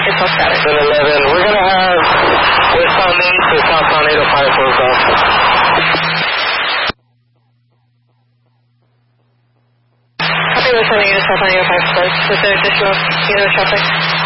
Tickets all scattered. 10-11. We're going to have westbound main to southbound 805 closed off. Copy westbound main to southbound 805 closed with the additional traffic.